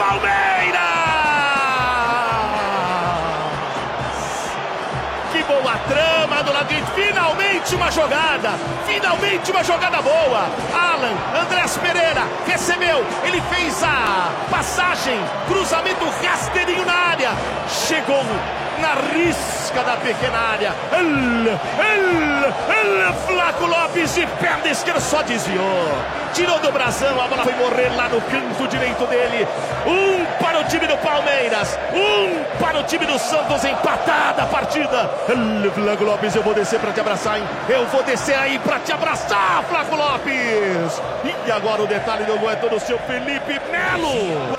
Palmeiras! Que boa trama do lado direito, finalmente uma jogada boa. Alan, Andrés Pereira, recebeu, ele fez a passagem, cruzamento rasteirinho na área, chegou na risca da pequena área, Flaco Lopes de perna esquerda só desviou, tirou do brasão, a bola foi morrer lá no canto direito dele. Para o time do Palmeiras, para o time do Santos, empatada a partida. Flaco Lopes, eu vou descer pra te abraçar, hein? Eu vou descer aí pra te abraçar, Flaco Lopes. E agora o detalhe do gol é todo seu Felipe Melo.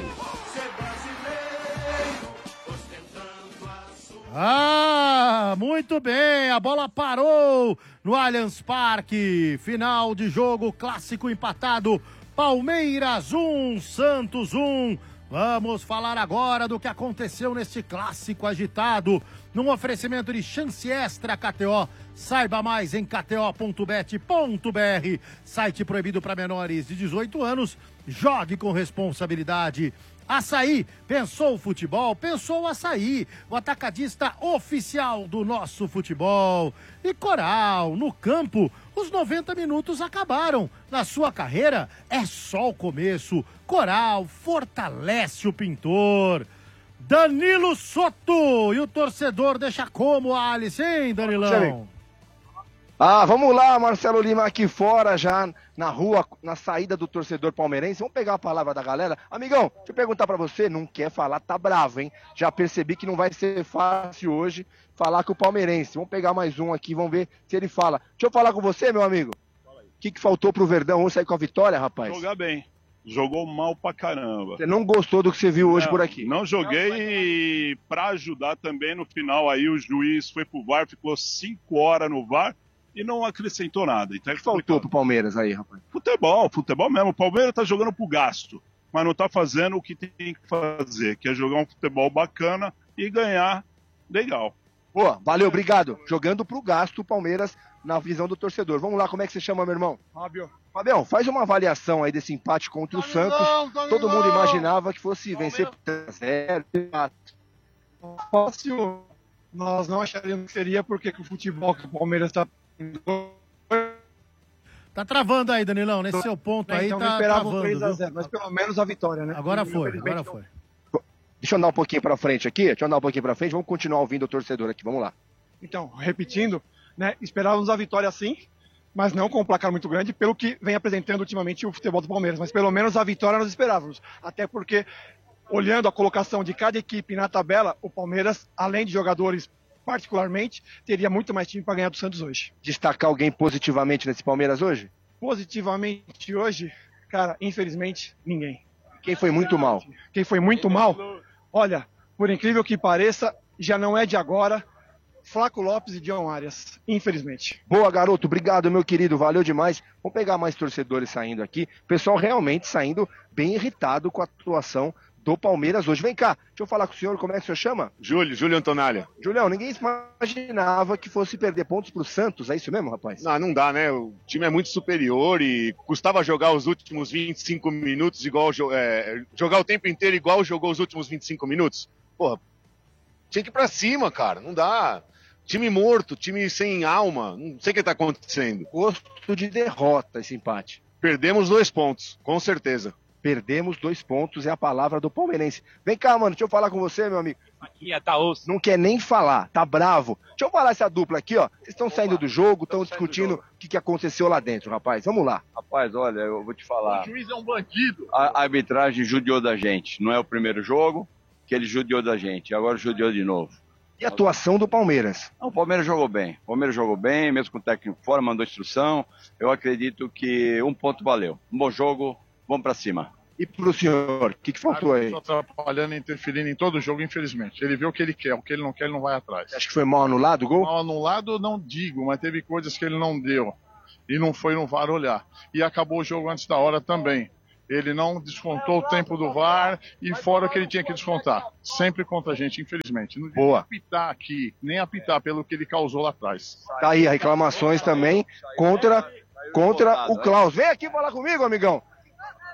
Muito bem, a bola parou no Allianz Parque. Final de jogo, clássico empatado. Palmeiras 1, Santos 1. Vamos falar agora do que aconteceu neste clássico agitado. Num oferecimento de chance extra KTO. Saiba mais em kto.bet.br. Site proibido para menores de 18 anos. Jogue com responsabilidade. Açaí, pensou o futebol, pensou o Açaí, o atacadista oficial do nosso futebol. E Coral, no campo, os 90 minutos acabaram. Na sua carreira, é só o começo. Coral fortalece o pintor. Danilo Soto, e o torcedor deixa como, Alice, hein, Danilão? Vamos lá, Marcelo Lima, aqui fora já, na rua, na saída do torcedor palmeirense. Vamos pegar a palavra da galera. Amigão, deixa eu perguntar pra você, não quer falar, tá bravo, hein? Já percebi que não vai ser fácil hoje falar com o palmeirense. Vamos pegar mais um aqui, vamos ver se ele fala. Deixa eu falar com você, meu amigo. O que faltou pro Verdão? Vamos sair com a vitória, rapaz? Jogar bem. Jogou mal pra caramba. Você não gostou do que você viu hoje por aqui? Não joguei e pra ajudar também no final aí o juiz foi pro VAR, ficou 5 horas no VAR. E não acrescentou nada. Então o que faltou pro Palmeiras aí, rapaz? Futebol mesmo. O Palmeiras tá jogando pro gasto, mas não tá fazendo o que tem que fazer, que é jogar um futebol bacana e ganhar legal. Boa, valeu, obrigado. Jogando pro gasto o Palmeiras na visão do torcedor. Vamos lá, como é que você chama, meu irmão? Fábio. Fabião, faz uma avaliação aí desse empate contra o Santos. Todo mundo imaginava que fosse vencer por 3-0. Fácil, nós não acharíamos que seria, porque o futebol que o Palmeiras está... Tá travando aí, Danilão, nesse seu ponto aí, então tá esperava travando. 3-0, mas pelo menos a vitória, né? Agora foi. Deixa eu andar um pouquinho pra frente aqui, vamos continuar ouvindo o torcedor aqui, vamos lá. Então, repetindo, né, esperávamos a vitória sim, mas não com um placar muito grande, pelo que vem apresentando ultimamente o futebol do Palmeiras, mas pelo menos a vitória nós esperávamos, até porque, olhando a colocação de cada equipe na tabela, o Palmeiras, além de jogadores particularmente, teria muito mais time para ganhar do Santos hoje. Destacar alguém positivamente nesse Palmeiras hoje? Positivamente hoje, cara, infelizmente, ninguém. Quem foi muito mal? Quem foi muito mal? Olha, por incrível que pareça, já não é de agora, Flaco Lopes e John Arias, infelizmente. Boa, garoto, obrigado, meu querido, valeu demais. Vamos pegar mais torcedores saindo aqui. O pessoal realmente saindo bem irritado com a atuação do Palmeiras hoje. Vem cá, deixa eu falar com o senhor, como é que o senhor chama? Júlio Antonalha. Julião, ninguém imaginava que fosse perder pontos pro Santos, é isso mesmo, rapaz? Não dá, né? O time é muito superior e custava jogar os últimos 25 minutos igual, jogar o tempo inteiro igual jogou os últimos 25 minutos. Porra, tinha que ir pra cima, cara, não dá. Time morto, time sem alma, não sei o que tá acontecendo. Gosto de derrota esse empate. Perdemos 2 pontos, com certeza. Perdemos 2 pontos, é a palavra do palmeirense. Vem cá, mano, deixa eu falar com você, meu amigo. Aqui é Taos. Não quer nem falar, tá bravo. Deixa eu falar essa dupla aqui, ó. Vocês estão saindo do jogo, estão discutindo o que aconteceu lá dentro, rapaz. Vamos lá. Rapaz, olha, eu vou te falar. O juiz é um bandido. A arbitragem judiou da gente. Não é o primeiro jogo que ele judiou da gente. Agora judiou de novo. E a atuação do Palmeiras? Não, o Palmeiras jogou bem. O Palmeiras jogou bem, mesmo com o técnico fora, mandou instrução. Eu acredito que 1 ponto valeu. Um bom jogo, vamos pra cima. E pro senhor, o que faltou aí? Estou atrapalhando, interferindo em todo o jogo, infelizmente. Ele vê o que ele quer, o que ele não quer, ele não vai atrás. Acho que foi mal anulado o gol? Mal anulado, não digo, mas teve coisas que ele não deu. E não foi no VAR olhar. E acabou o jogo antes da hora também. Ele não descontou o tempo do VAR e fora o que ele tinha que descontar. Sempre contra a gente, infelizmente. Não devia apitar aqui, nem apitar pelo que ele causou lá atrás. Tá aí, reclamações também contra o Klaus. Vem aqui falar comigo, amigão.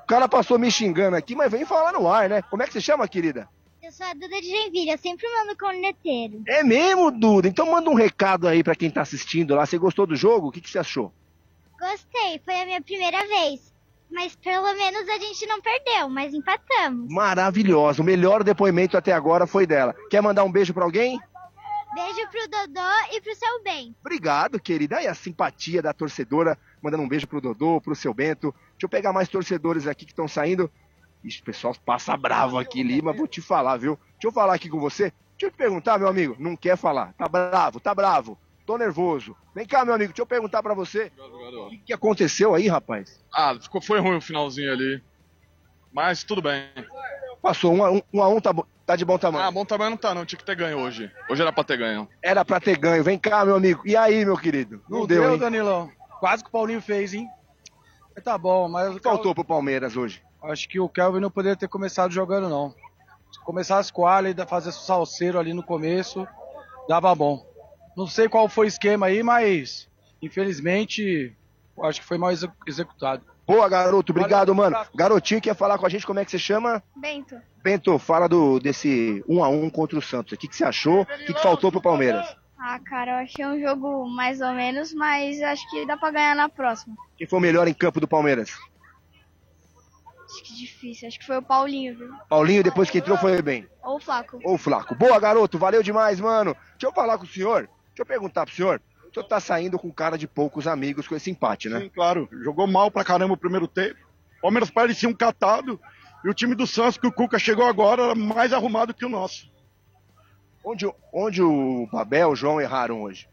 O cara passou me xingando aqui, mas vem falar no ar, né? Como é que você chama, querida? Eu sou a Duda de Joinville, eu sempre mando corneteiro. É mesmo, Duda? Então manda um recado aí pra quem tá assistindo lá. Você gostou do jogo? O que você achou? Gostei, foi a minha primeira vez. Mas pelo menos a gente não perdeu, mas empatamos. Maravilhosa. O melhor depoimento até agora foi dela. Quer mandar um beijo pra alguém? Beijo pro Dodô e pro seu bem. Obrigado, querida. Aí a simpatia da torcedora, mandando um beijo pro Dodô, pro seu Bento. Deixa eu pegar mais torcedores aqui que estão saindo. Ixi, o pessoal passa bravo aqui, Lima, vou te falar, viu? Deixa eu falar aqui com você. Deixa eu te perguntar, meu amigo. Não quer falar. Tá bravo. Tô nervoso. Vem cá, meu amigo, deixa eu perguntar pra você. O que aconteceu aí, rapaz? Foi ruim o finalzinho ali. Mas tudo bem. Passou, 1-1 tá de bom tamanho. Bom tamanho não tá não, tinha que ter ganho hoje. Hoje era pra ter ganho. Era pra ter ganho. Vem cá, meu amigo. E aí, meu querido? Não deu, hein? Danilão. Quase que o Paulinho fez, hein? Tá bom, mas... O que faltou pro Palmeiras hoje? Acho que o Kelvin não poderia ter começado jogando, não. Se começasse com o Ali, fazer salseiro ali no começo, dava bom. Não sei qual foi o esquema aí, mas infelizmente acho que foi mal executado. Boa, garoto. Obrigado, mano. Garotinho quer falar com a gente. Como é que você chama? Bento. Bento, fala desse 1-1 contra o Santos. O que você achou? O que faltou pro Palmeiras? Cara, eu achei um jogo mais ou menos, mas acho que dá pra ganhar na próxima. Quem foi o melhor em campo do Palmeiras? Acho que difícil, acho que foi o Paulinho, viu? Paulinho, depois que entrou, foi bem. Ou o Flaco. Ou o Flaco. Boa, garoto. Valeu demais, mano. Deixa eu falar com o senhor. Deixa eu perguntar pro senhor. O senhor tá saindo com cara de poucos amigos com esse empate, né? Sim, claro. Jogou mal pra caramba o primeiro tempo. O Palmeiras parecia um catado. E o time do Santos, que o Cuca chegou agora, era mais arrumado que o nosso. Onde o Babel e o João erraram hoje?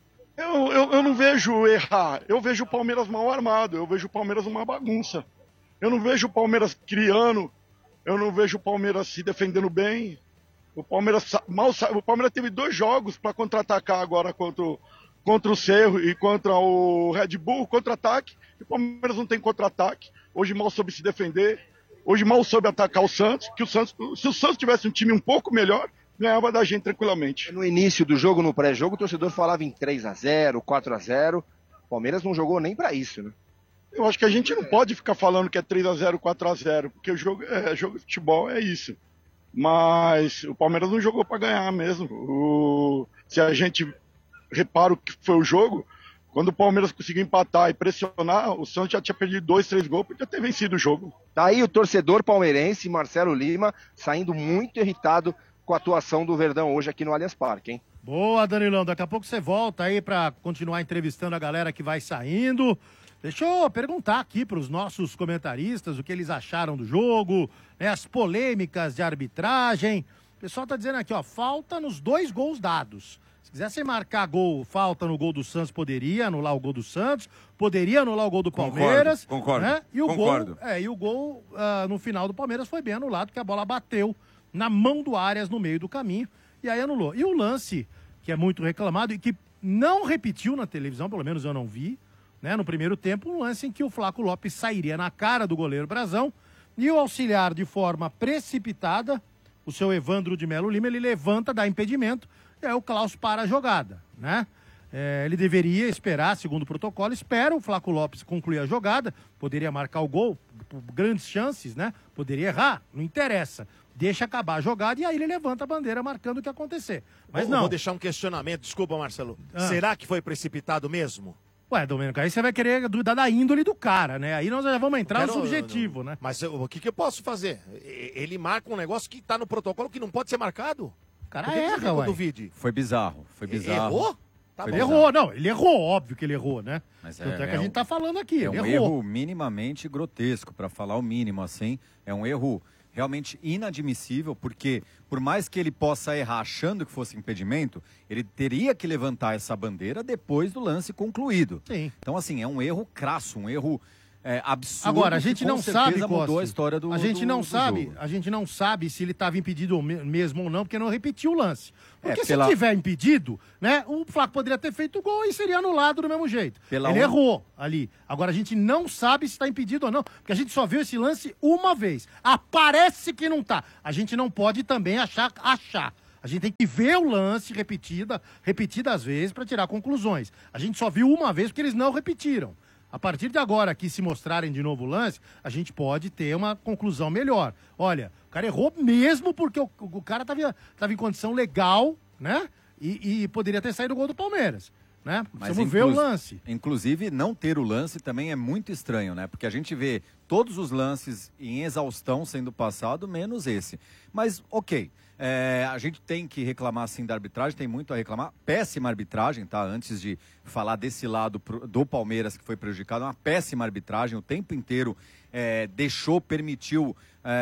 Eu não vejo errar. Eu vejo o Palmeiras mal armado. Eu vejo o Palmeiras uma bagunça. Eu não vejo o Palmeiras criando. Eu não vejo o Palmeiras se defendendo bem. O Palmeiras teve 2 jogos para contra-atacar agora contra o Cerro e contra o Red Bull, contra-ataque. O Palmeiras não tem contra-ataque. Hoje mal soube se defender. Hoje mal soube atacar o Santos. Se o Santos tivesse um time um pouco melhor, ganhava da gente tranquilamente. No início do jogo, no pré-jogo, o torcedor falava em 3-0, 4-0. O Palmeiras não jogou nem para isso, né? Eu acho que a gente não pode ficar falando que é 3-0, 4-0, porque jogo de futebol é isso. Mas o Palmeiras não jogou para ganhar mesmo. Se a gente repara o que foi o jogo, quando o Palmeiras conseguiu empatar e pressionar, o Santos já tinha perdido 2, 3 gols, podia ter vencido o jogo. Tá aí o torcedor palmeirense, Marcelo Lima, saindo muito irritado com a atuação do Verdão hoje aqui no Allianz Parque, hein? Boa, Danilão. Daqui a pouco você volta aí pra continuar entrevistando a galera que vai saindo. Deixa eu perguntar aqui para os nossos comentaristas o que eles acharam do jogo, né, as polêmicas de arbitragem. O pessoal tá dizendo aqui, ó, falta nos 2 gols dados. Se quisesse marcar falta no gol do Santos, poderia anular o gol do Santos, poderia anular o gol do Palmeiras. Concordo. Né? E o concordo. gol no final do Palmeiras foi bem anulado, porque a bola bateu na mão do Arias no meio do caminho e aí anulou. E o lance, que é muito reclamado e que não repetiu na televisão, pelo menos eu não vi, né, no primeiro tempo, um lance em que o Flaco Lopes sairia na cara do goleiro Brazão e o auxiliar de forma precipitada, o seu Evandro de Melo Lima, ele levanta, dá impedimento e aí o Klaus para a jogada, né? Ele deveria esperar, segundo o protocolo, espera o Flaco Lopes concluir a jogada, poderia marcar o gol, grandes chances, né? Poderia errar, não interessa. Deixa acabar a jogada e aí ele levanta a bandeira marcando o que acontecer. Mas não. Vou deixar um questionamento, desculpa, Marcelo. Será que foi precipitado mesmo? Ué, Domênico, aí você vai querer duvidar da índole do cara, né? Aí nós já vamos entrar no subjetivo, né? Mas o que eu posso fazer? Ele marca um negócio que tá no protocolo que não pode ser marcado. O cara erra, ué. Duvide? Foi bizarro. Errou? Tá bom. Errou, não, ele errou, óbvio que ele errou, né? Mas Tanto que a gente tá falando aqui, ele errou. É um erro minimamente grotesco, para falar o mínimo, assim. É um erro realmente inadmissível, porque por mais que ele possa errar achando que fosse impedimento, ele teria que levantar essa bandeira depois do lance concluído. Sim. Então, assim, é um erro crasso, um erro absurdo. Agora, a gente não sabe, mudou a história do A gente não sabe, jogo. a gente não sabe se ele estava impedido mesmo ou não, porque não repetiu o lance. Porque se pela... tiver impedido, né, o Flaco poderia ter feito o gol e seria anulado do mesmo jeito. Ele errou ali. Agora, a gente não sabe se está impedido ou não, porque a gente só viu esse lance uma vez. Parece que não tá. A gente não pode também achar. A gente tem que ver o lance repetidas vezes para tirar conclusões. A gente só viu uma vez porque eles não repetiram. A partir de agora, aqui, se mostrarem de novo o lance, a gente pode ter uma conclusão melhor. Olha, o cara errou mesmo porque o cara tava em condição legal, né? E poderia ter saído o gol do Palmeiras, né? Vamos ver o lance. Inclusive, não ter o lance também é muito estranho, né? Porque a gente vê todos os lances em exaustão sendo passado, menos esse. Mas, ok. A gente tem que reclamar, sim, da arbitragem, tem muito a reclamar. Péssima arbitragem, tá? Antes de falar desse lado do Palmeiras que foi prejudicado, uma péssima arbitragem. O tempo inteiro permitiu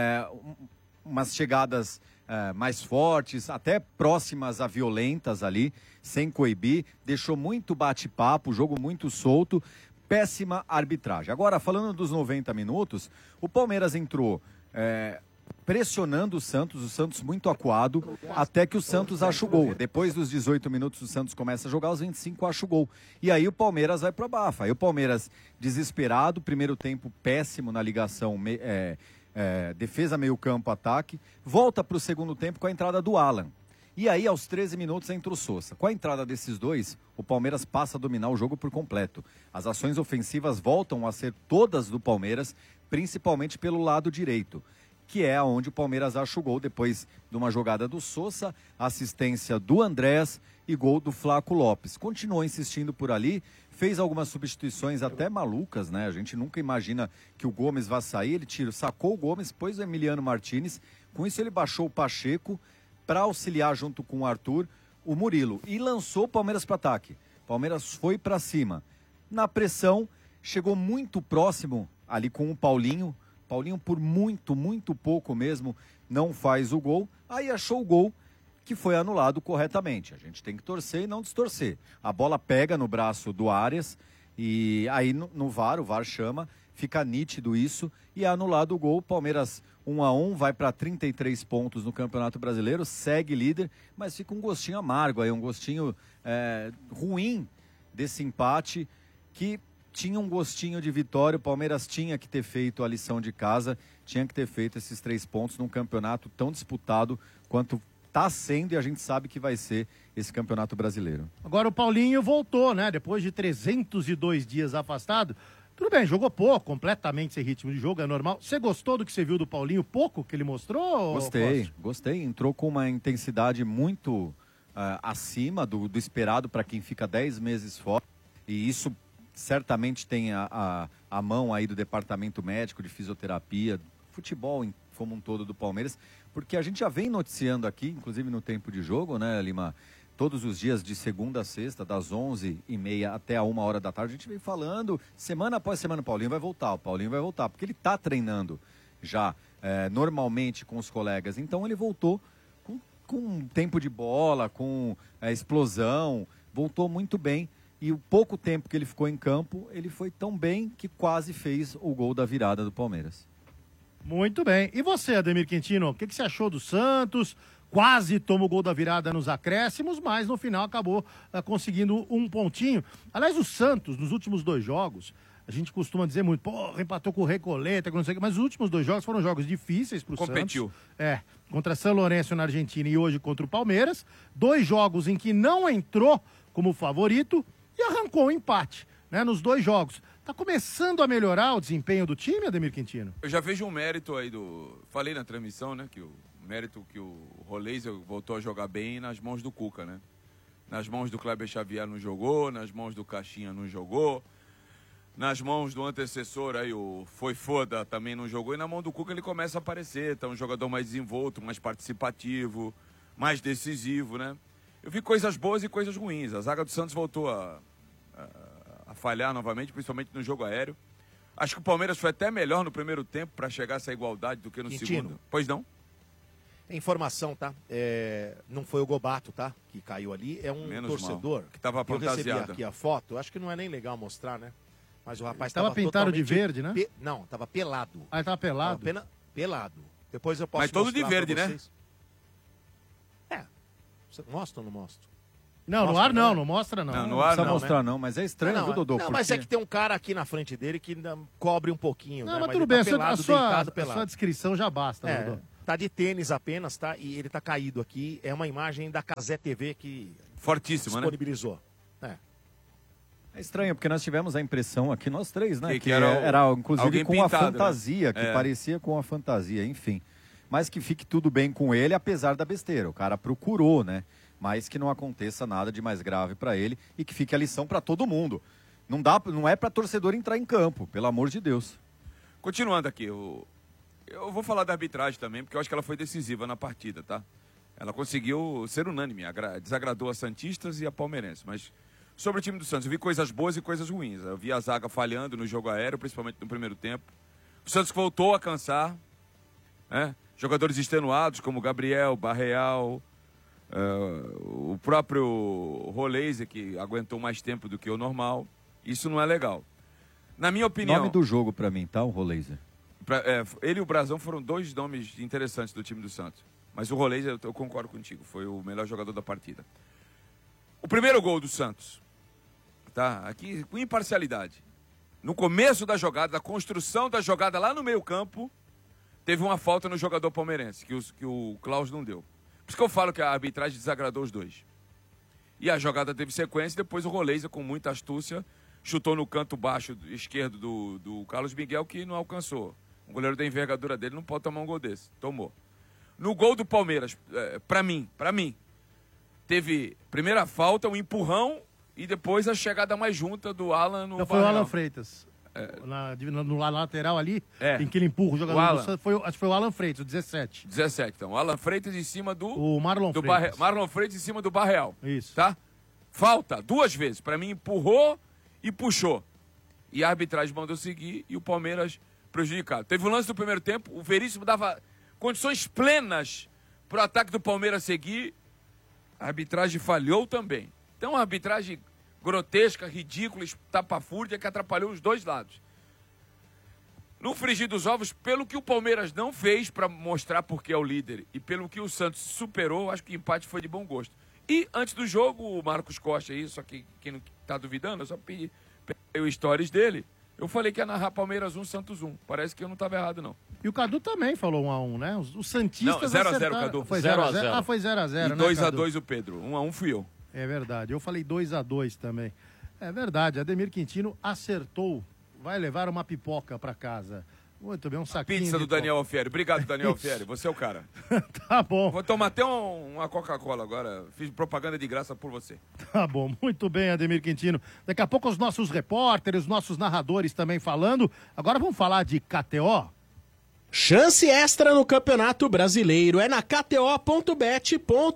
umas chegadas mais fortes, até próximas a violentas ali, sem coibir. Deixou muito bate-papo, jogo muito solto. Péssima arbitragem. Agora, falando dos 90 minutos, o Palmeiras entrou pressionando o Santos muito acuado, até que o Santos acha o gol. Depois dos 18 minutos, o Santos começa a jogar, os 25 acha o gol. E aí o Palmeiras vai pro bafa. Aí o Palmeiras, desesperado, primeiro tempo péssimo na ligação, defesa, meio campo, ataque, volta pro segundo tempo com a entrada do Alan. E aí, aos 13 minutos, entra o Sousa. Com a entrada desses dois, o Palmeiras passa a dominar o jogo por completo. As ações ofensivas voltam a ser todas do Palmeiras, principalmente pelo lado direito, que é onde o Palmeiras acha o gol depois de uma jogada do Sousa, assistência do Andrés e gol do Flaco Lopes. Continuou insistindo por ali, fez algumas substituições até malucas, né? A gente nunca imagina que o Gomes vá sair, ele sacou o Gomes, pôs o Emiliano Martinez, com isso ele baixou o Pacheco para auxiliar junto com o Arthur, o Murilo, e lançou o Palmeiras para ataque. O Palmeiras foi para cima. Na pressão, chegou muito próximo ali com o Paulinho, por muito pouco mesmo, não faz o gol. Aí achou o gol, que foi anulado corretamente. A gente tem que torcer e não distorcer. A bola pega no braço do Arias, e aí no VAR, o VAR chama, fica nítido isso, e é anulado o gol. Palmeiras 1-1, vai para 33 pontos no Campeonato Brasileiro, segue líder, mas fica um gostinho amargo aí, um gostinho ruim desse empate, que tinha um gostinho de vitória. O Palmeiras tinha que ter feito a lição de casa, tinha que ter feito esses 3 pontos num campeonato tão disputado quanto está sendo, e a gente sabe que vai ser esse Campeonato Brasileiro. Agora o Paulinho voltou, né? Depois de 302 dias afastado. Tudo bem, jogou pouco, completamente sem ritmo de jogo, é normal. Você gostou do que você viu do Paulinho, pouco que ele mostrou? Gostei. Entrou com uma intensidade muito acima do esperado para quem fica 10 meses fora. E isso certamente tem a mão aí do departamento médico, de fisioterapia, futebol como um todo do Palmeiras, porque a gente já vem noticiando aqui, inclusive no tempo de jogo, né, Lima? Todos os dias de segunda a sexta, das 11h30 até a 1h da tarde, a gente vem falando, semana após semana, o Paulinho vai voltar, porque ele está treinando já normalmente com os colegas. Então ele voltou com tempo de bola, com explosão, voltou muito bem. E o pouco tempo que ele ficou em campo, ele foi tão bem que quase fez o gol da virada do Palmeiras. Muito bem. E você, Ademir Quintino, o que você achou do Santos? Quase tomou o gol da virada nos acréscimos, mas no final acabou conseguindo um pontinho. Aliás, o Santos, nos últimos 2 jogos, a gente costuma dizer muito, porra, empatou com o Recoleta, não sei o que, mas os últimos 2 jogos foram jogos difíceis pro Santos. Competiu. Contra São Lourenço na Argentina e hoje contra o Palmeiras. 2 jogos em que não entrou como favorito e arrancou um empate, né, nos 2 jogos. Tá começando a melhorar o desempenho do time, Ademir Quintino? Eu já vejo um mérito aí falei na transmissão, né, que o mérito que o Roleiser voltou a jogar bem nas mãos do Cuca, né? Nas mãos do Kleber Xavier não jogou, nas mãos do Caixinha não jogou, nas mãos do antecessor aí, o Foi Foda, também não jogou, e na mão do Cuca ele começa a aparecer, tá um jogador mais desenvolto, mais participativo, mais decisivo, né? Eu vi coisas boas e coisas ruins. A zaga do Santos voltou a falhar novamente, principalmente no jogo aéreo. Acho que o Palmeiras foi até melhor no primeiro tempo para chegar a essa igualdade do que no segundo. Pois não? Tem informação, tá? Não foi o Gobato, tá? Que caiu ali. É um torcedor. Que estava fantasiado. Eu recebi aqui a foto. Acho que não é nem legal mostrar, né? Mas o rapaz estava pintado de verde, né? Não, estava pelado. Ah, ele estava pelado? Pelado. Depois eu posso Mas todo de verde, né? Você mostra ou não mostra? Não, no ar não mostra não. Não precisa mostrar não, mas é estranho, viu, Dodô? Não, mas é que tem um cara aqui na frente dele que ainda cobre um pouquinho. Não, né? mas tudo bem, tá a sua descrição já basta, Dodô. Tá de tênis apenas, tá? E ele tá caído aqui. É uma imagem da Cazé TV que fortíssima, disponibilizou. Né? É estranho, porque nós tivemos a impressão aqui, nós três, né? Que era inclusive alguém com pintado, a fantasia, né? que parecia com a fantasia, enfim. Mas que fique tudo bem com ele, apesar da besteira. O cara procurou, né? Mas que não aconteça nada de mais grave para ele e que fique a lição para todo mundo. Não é para torcedor entrar em campo, pelo amor de Deus. Continuando aqui, eu vou falar da arbitragem também, porque eu acho que ela foi decisiva na partida, tá? Ela conseguiu ser unânime, desagradou a santistas e a palmeirense, mas sobre o time do Santos, eu vi coisas boas e coisas ruins. Eu vi a zaga falhando no jogo aéreo, principalmente no primeiro tempo. O Santos voltou a cansar, né? Jogadores extenuados como Gabriel, Barreal, o próprio Roleze, que aguentou mais tempo do que o normal. Isso não é legal. Na minha opinião... Nome do jogo pra mim, tá? O Roleze. Ele e o Brazão foram dois nomes interessantes do time do Santos. Mas o Roleze, eu concordo contigo, foi o melhor jogador da partida. O primeiro gol do Santos, tá? Aqui com imparcialidade. No começo da jogada, da construção da jogada lá no meio campo, teve uma falta no jogador palmeirense, que o Klaus não deu. Por isso que eu falo que a arbitragem desagradou os dois. E a jogada teve sequência, depois o Roleze, com muita astúcia, chutou no canto baixo esquerdo do Carlos Miguel, que não alcançou. Um goleiro da envergadura dele não pode tomar um gol desse. Tomou. No gol do Palmeiras, pra mim, teve primeira falta, um empurrão e depois a chegada mais junta do Alan no Foi o Alan Freitas. No lateral ali, em que ele empurra o jogador do Santos, acho que foi o Alan Freitas, o 17. 17, então. O Alan Freitas em cima do... O Marlon Freitas. Marlon Freitas em cima do Barreal. Isso. Tá? Falta, 2 vezes. Pra mim, empurrou e puxou. E a arbitragem mandou seguir e o Palmeiras prejudicado. Teve um lance do primeiro tempo, o Veríssimo dava condições plenas pro ataque do Palmeiras seguir. A arbitragem falhou também. Então, uma arbitragem grotesca, ridícula, estapafúrdia, que atrapalhou os dois lados. No frigir dos ovos, pelo que o Palmeiras não fez para mostrar porque é o líder e pelo que o Santos superou, acho que o empate foi de bom gosto. E antes do jogo, o Marcos Costa aí, só que quem não tá duvidando, eu só pedi o stories dele. Eu falei que ia narrar Palmeiras 1, Santos 1. Parece que eu não estava errado, não. E o Cadu também falou 1x1, né? Os santistas... Não, 0x0 o Cadu. Foi 0x0. Ah, foi 0x0, né, 2x2 o Pedro. 1x1 fui eu. É verdade. Eu falei 2x2 também. É verdade. Ademir Quintino acertou. Vai levar uma pipoca para casa. Muito bem, um saquinho. Pizza do Daniel Alfieri. Obrigado, Daniel Alfieri. Você é o cara. Tá bom. Vou tomar até uma Coca-Cola agora. Fiz propaganda de graça por você. Tá bom. Muito bem, Ademir Quintino. Daqui a pouco os nossos repórteres, os nossos narradores também falando. Agora vamos falar de KTO. Chance extra no Campeonato Brasileiro é na KTO.bet.br.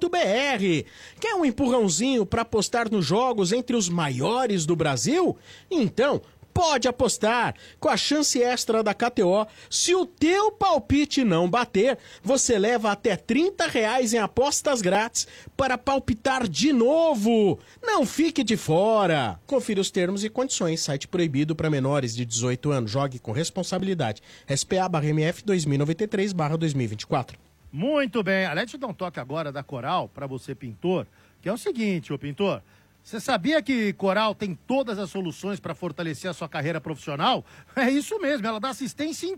Quer um empurrãozinho para apostar nos jogos entre os maiores do Brasil? Então, pode apostar. Com a chance extra da KTO, se o teu palpite não bater, você leva até R$30 em apostas grátis para palpitar de novo. Não fique de fora. Confira os termos e condições. Site proibido para menores de 18 anos. Jogue com responsabilidade. SPA/MF 2093/2024. Muito bem. Aliás, deixa eu dar um toque agora da Coral para você, pintor, que é o seguinte, ô pintor. Você sabia que Coral tem todas as soluções para fortalecer a sua carreira profissional? É isso mesmo, ela dá assistência em